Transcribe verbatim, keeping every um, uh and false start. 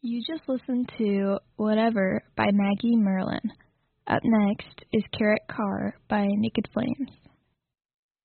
You just listened to Whatever by Maggie Merlin. Up next is Carrot Car by Naked Flames.